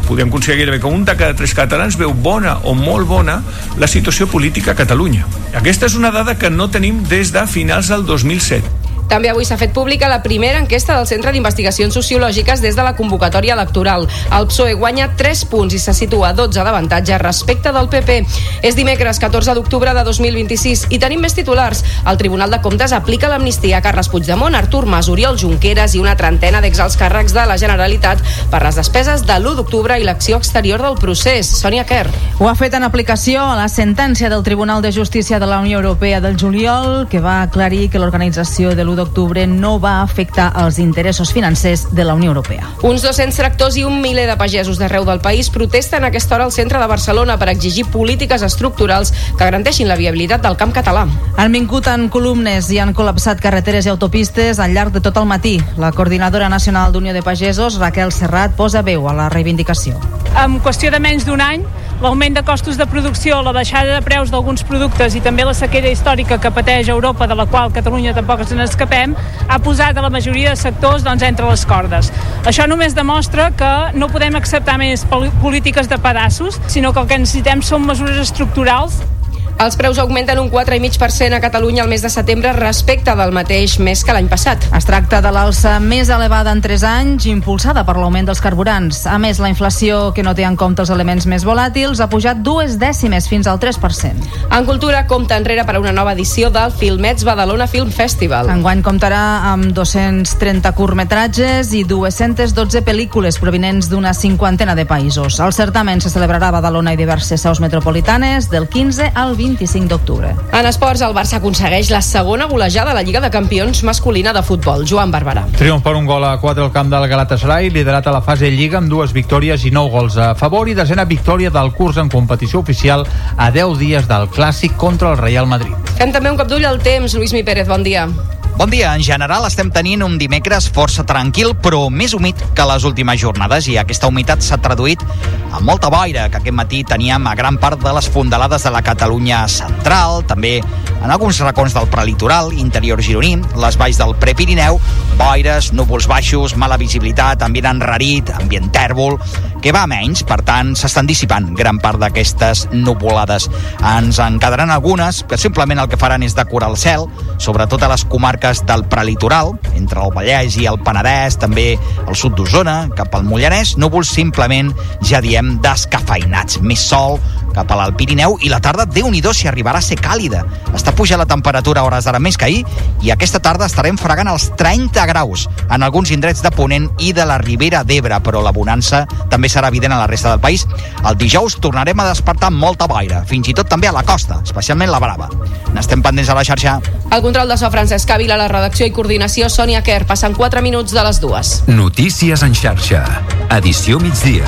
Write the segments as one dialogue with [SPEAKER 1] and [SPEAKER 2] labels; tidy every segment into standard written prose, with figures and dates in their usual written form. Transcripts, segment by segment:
[SPEAKER 1] podríem considerar gairebé que un de cada 3 catalans veu bona o molt bona la situació política a Catalunya. Aquesta és una dada que no tenim des de finals del 2007.
[SPEAKER 2] També avui s'ha fet pública la primera enquesta del Centre d'Investigacions Sociològiques des de la convocatòria electoral. El PSOE guanya 3 punts i se situa a 12 d'avantatge respecte del PP. És dimecres 14 d'octubre de 2026 i tenim més titulars. El Tribunal de Comptes aplica l'amnistia a Carles Puigdemont, Artur Mas, Oriol Junqueras i una trentena d'exalts càrrecs de la Generalitat per les despeses de l'1 d'octubre i l'acció exterior del procés. Sònia Quer.
[SPEAKER 3] Ho ha fet en aplicació a la sentència del Tribunal de Justícia de la Unió Europea del juliol, que va aclarir que l'organització de l'1 d'octubre no va afectar els interessos financers de la Unió Europea.
[SPEAKER 2] Uns 200 tractors i un miler de pagesos d'arreu del país protesten a aquesta hora al centre de Barcelona per exigir polítiques estructurals que garanteixin la viabilitat del camp català.
[SPEAKER 3] Han vingut en columnes i han col·lapsat carreteres i autopistes al llarg de tot el matí. La coordinadora nacional d'Unió de Pagesos, Raquel Serrat, posa veu a la reivindicació.
[SPEAKER 4] En qüestió de menys d'un any, l'augment de costos de producció, la baixada de preus d'alguns productes i també la sequera històrica que pateix Europa, de la qual Catalunya tampoc ens n'escapem, ha posat a la majoria de sectors entre les cordes. Això només demostra que no podem acceptar més polítiques de pedaços, sinó que el que necessitem són mesures estructurals.
[SPEAKER 2] Els preus augmenten un 4,5% a Catalunya el mes de setembre respecte del mateix mes que l'any passat.
[SPEAKER 3] Es tracta de l'alça més elevada en 3 anys, impulsada per l'augment dels carburants. A més, la inflació, que no té en compte els elements més volàtils, ha pujat 2 dècimes fins al 3%.
[SPEAKER 2] En cultura, compta enrere per a una nova edició del Filmets Badalona Film Festival.
[SPEAKER 3] Enguany comptarà amb 230 curtmetratges i 212 pel·lícules provinents d'una 50ena de països. El certamen se celebrarà a Badalona i diverses seus metropolitanes del 15 al 25 d'octubre.
[SPEAKER 2] En esports, el Barça aconsegueix la segona golejada a la Lliga de Campions masculina de futbol. Joan Barberà.
[SPEAKER 5] Triomf per 1-4 al camp del Galatasaray, liderat a la fase Lliga amb 2 victòries i 9 gols a favor i 10a victòria del curs en competició oficial a 10 dies del Clàssic contra el Real Madrid.
[SPEAKER 2] Fem també un cop d'ull al temps. Lluís Mi Pérez, bon dia.
[SPEAKER 6] Bon dia. En general estem tenint un dimecres força tranquil, però més humit que les últimes jornades, i aquesta humitat s'ha traduït amb molta boira que aquest matí teníem a gran part de les fondalades de la Catalunya central, també en alguns racons del prelitoral, interior gironí, les valls del Prepirineu, boires, núvols baixos, mala visibilitat, ambient enrarit, ambient tèrbol, que va a menys, per tant s'estan dissipant gran part d'aquestes nuvolades. Ens en quedaran algunes que simplement el que faran és decorar el cel, sobretot a les comarques del prelitoral, entre el Vallès i el Penedès, també al sud d'Osona, cap al Mollanès, núvols simplement, ja diem, descafeinats. Més sol cap a l'Alt Pirineu i la tarda, Déu-n'hi-do si arribarà a ser càlida. Està pujant la temperatura a hores d'ara més que ahir i aquesta tarda estarem fregant els 30 graus en alguns indrets de Ponent i de la Ribera d'Ebre, però la bonança també serà evident a la resta del país. El dijous tornarem a despertar amb molta boira, fins i tot també a la costa, especialment la Brava. N'estem pendents a la xarxa.
[SPEAKER 2] El control de so, Francesc Ávila, la redacció i coordinació, Sònia Quer. Passen 4 minuts de les 2.
[SPEAKER 7] Notícies en xarxa. Edició migdia.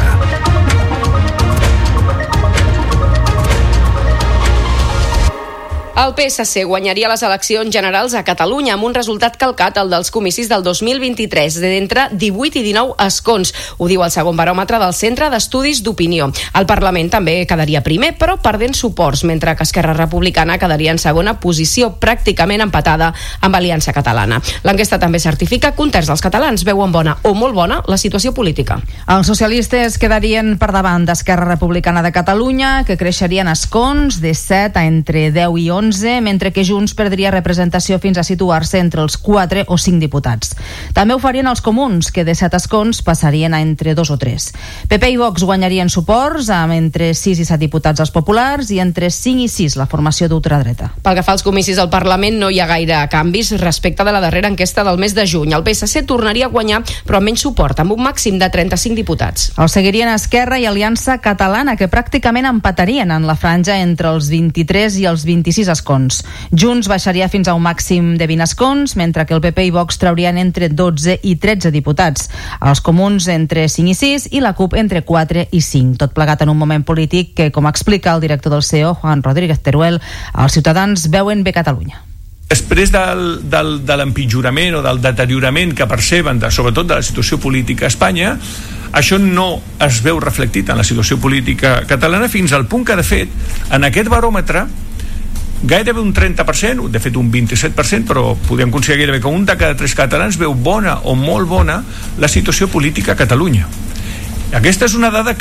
[SPEAKER 2] El PSC guanyaria les eleccions generals a Catalunya amb un resultat calcat, el dels comicis del 2023, d'entre 18 i 19 escons. Ho diu el segon baròmetre del Centre d'Estudis d'Opinió. El Parlament també quedaria primer, però perdent suports, mentre que Esquerra Republicana quedaria en segona posició, pràcticament empatada amb Aliança Catalana. L'enquesta també certifica que un terç dels catalans veuen bona o molt bona la situació política.
[SPEAKER 3] Els socialistes quedarien per davant d'Esquerra Republicana de Catalunya, que creixerien escons de 7 a entre 10 i 11, mentre que Junts perdria representació fins a situar-se entre els 4 o 5 diputats. També ho farien els comuns, que de 7 escons passarien a entre 2 o 3. PP i Vox guanyarien suports amb entre 6 i 7 diputats els populars i entre 5 i 6 la formació d'ultradreta.
[SPEAKER 2] Pel que fa als comicis al Parlament, no hi ha gaire canvis respecte de la darrera enquesta del mes de juny. El PSC tornaria a guanyar, però amb menys suport, amb un màxim de 35 diputats.
[SPEAKER 3] El seguirien Esquerra i Aliança Catalana, que pràcticament empatarien en la franja entre els 23 i els 26 escons. Junts baixaria fins a un màxim de 20 escons, mentre que el PP i Vox traurien entre 12 i 13 diputats. Els comuns entre 5 i 6 i la CUP entre 4 i 5. Tot plegat en un moment polític que, com explica el director del CEO, Juan Rodríguez Teruel, els ciutadans veuen bé Catalunya.
[SPEAKER 1] Després de l'empitjorament o del deteriorament que perceben, sobretot de la situació política a Espanya, això no es veu reflectit en la situació política catalana, fins al punt que, de fet, en aquest baròmetre gairebé un 30%, de fet un 27%, però podríem considerar gairebé que un de cada 3 catalans veu bona o molt bona la situació política a Catalunya. Aquesta és una dada